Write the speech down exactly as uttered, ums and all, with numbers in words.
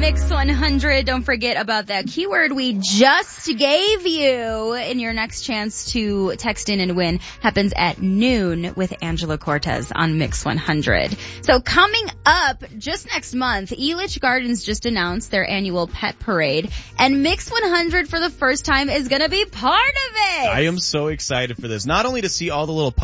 Mix one hundred. Don't forget about that keyword we just gave you. And your next chance to text in and win happens at noon with Angela Cortez on Mix one hundred. So coming up just next month, Elitch Gardens just announced their annual pet parade, and Mix one hundred for the first time is going to be part of it. I am so excited for this. Not only to see all the little